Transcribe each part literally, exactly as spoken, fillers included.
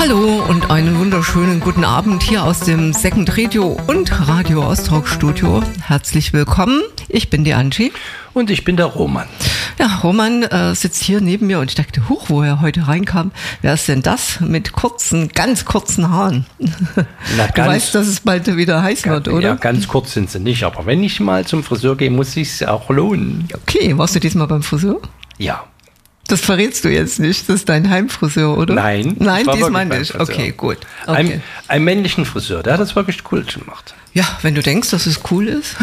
Hallo und einen wunderschönen guten Abend hier aus dem Second Radio und Radio Ostrock Studio. Herzlich willkommen. Ich bin die Angie. Und ich bin der Roman. Ja, Roman äh, sitzt hier neben mir und ich dachte, huch, wo er heute reinkam. Wer ist denn das mit kurzen, ganz kurzen Haaren? Na, du ganz, weißt, dass es bald wieder heiß wird, oder? Ja, ganz kurz sind sie nicht. Aber wenn ich mal zum Friseur gehe, muss es sich auch lohnen. Okay, warst du diesmal beim Friseur? Ja. Das verrätst du jetzt nicht. Das ist dein Heimfriseur, oder? Nein. Nein, diesmal nicht. Okay, gut. Okay. Ein, einen männlichen Friseur, der hat das wirklich cool gemacht. Ja, wenn du denkst, dass es cool ist.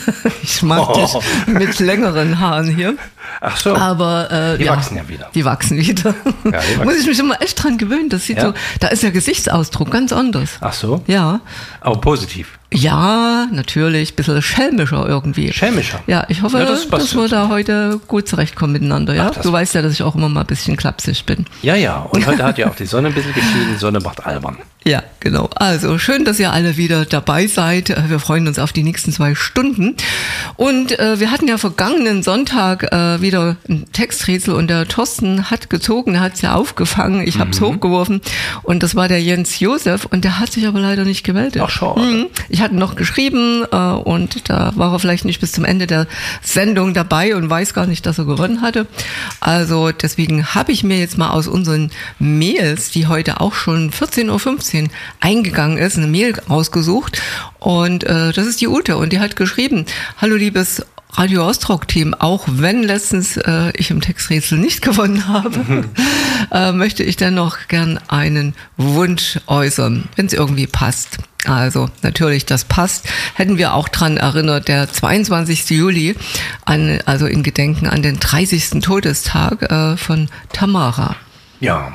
Ich mag oh. dich mit längeren Haaren hier. Ach so. Aber äh, die ja, wachsen ja wieder. Die wachsen wieder. Ja, die wachsen. Muss ich mich immer echt dran gewöhnen. Das sieht ja? so, da ist der Gesichtsausdruck ganz anders. Ach so? Ja. Aber positiv. Ja, natürlich, ein bisschen schelmischer irgendwie. Schelmischer? Ja, ich hoffe, ja, das dass wir da heute gut zurechtkommen miteinander. Ja? Ach, du weißt ja, dass ich auch immer mal ein bisschen klapsig bin. Ja, ja, und heute hat ja auch die Sonne ein bisschen geschienen, die Sonne macht albern. Ja, genau. Also schön, dass ihr alle wieder dabei seid. Wir freuen uns auf die nächsten zwei Stunden. Und äh, wir hatten ja vergangenen Sonntag äh, wieder ein Texträtsel und der Thorsten hat gezogen, er hat es ja aufgefangen, ich habe es mhm. hochgeworfen und das war der Jens Josef und der hat sich aber leider nicht gemeldet. Ach schade. Mhm. Ich hatte noch geschrieben äh, und da war er vielleicht nicht bis zum Ende der Sendung dabei und weiß gar nicht, dass er gewonnen hatte. Also deswegen habe ich mir jetzt mal aus unseren Mails, die heute auch schon vierzehn Uhr fünfzehn eingegangen ist, eine Mail ausgesucht und äh, das ist die Ute und die hat geschrieben: Hallo liebes Radio Ostrock Team, auch wenn letztens äh, ich im Texträtsel nicht gewonnen habe, mhm. äh, möchte ich dennoch gern einen Wunsch äußern, wenn es irgendwie passt. Also natürlich, das passt. Hätten wir auch dran erinnert, der zweiundzwanzigsten Juli, an, also in Gedenken an den dreißigsten Todestag äh, von Tamara. Ja.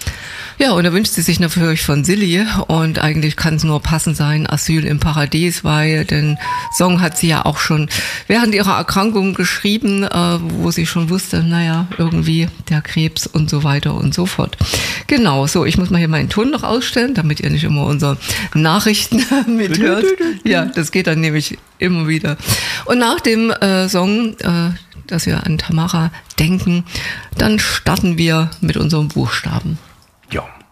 Ja, und er wünscht sie sich natürlich von Silly und eigentlich kann es nur passend sein, Asyl im Paradies, weil den Song hat sie ja auch schon während ihrer Erkrankung geschrieben, äh, wo sie schon wusste, naja, irgendwie der Krebs und so weiter und so fort. Genau, so, ich muss mal hier meinen Ton noch ausstellen, damit ihr nicht immer unsere Nachrichten mithört. Ja, das geht dann nämlich immer wieder. Und nach dem äh, Song, äh, dass wir an Tamara denken, dann starten wir mit unserem Buchstaben. Ja.